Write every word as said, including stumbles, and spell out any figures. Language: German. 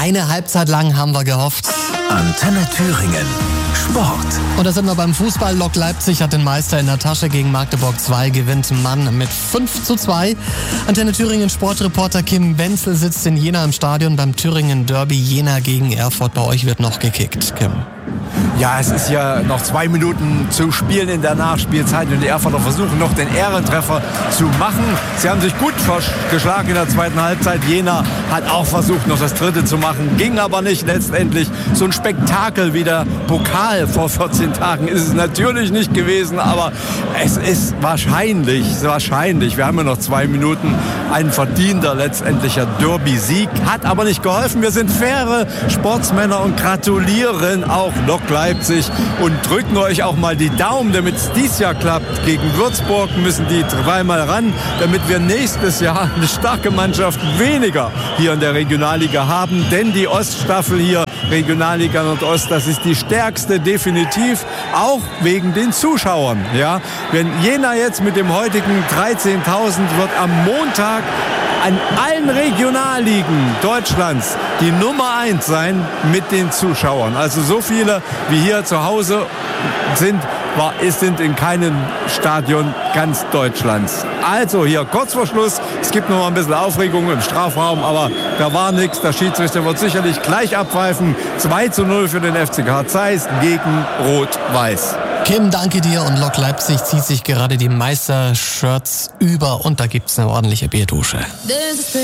Eine Halbzeit lang haben wir gehofft. Antenne Thüringen. Sport. Und da sind wir beim Fußball. Lok Leipzig hat den Meister in der Tasche. Gegen Magdeburg zwei gewinnt Mann mit fünf zu zwei. Antenne Thüringen Sportreporter Kim Wenzel sitzt in Jena im Stadion beim Thüringen Derby. Jena gegen Erfurt. Bei euch wird noch gekickt, Kim. Ja, es ist ja noch zwei Minuten zu spielen in der Nachspielzeit und die Erfurter versuchen noch den Ehrentreffer zu machen. Sie haben sich gut geschlagen in der zweiten Halbzeit. Jena hat auch versucht, noch das dritte zu machen, ging aber nicht letztendlich. So ein Spektakel wie der Pokal vor vierzehn Tagen ist es natürlich nicht gewesen, aber es ist wahrscheinlich, wahrscheinlich, wir haben ja noch zwei Minuten, ein verdienter letztendlicher Derby-Sieg. Hat aber nicht geholfen. Wir sind faire Sportsmänner und gratulieren auch Lok Leipzig und drücken euch auch mal die Daumen, damit es dieses Jahr klappt. Gegen Würzburg müssen die dreimal ran, damit wir nächstes Jahr eine starke Mannschaft weniger hier in der Regionalliga haben. Denn die Oststaffel hier, Regionalliga Nordost, das ist die stärkste definitiv, auch wegen den Zuschauern. Ja? Wenn Jena jetzt mit dem heutigen dreizehntausend wird am Montag an allen Regionalligen Deutschlands die Nummer eins sein mit den Zuschauern. Also so viele wie hier zu Hause sind, war, sind in keinem Stadion ganz Deutschlands. Also hier kurz vor Schluss, es gibt noch mal ein bisschen Aufregung im Strafraum, aber da war nichts. Der Schiedsrichter wird sicherlich gleich abpfeifen. zwei zu null für den F C K Zeiss gegen Rot-Weiß. Kim, danke dir. Und Lok Leipzig zieht sich gerade die Meistershirts über und da gibt's eine ordentliche Bierdusche.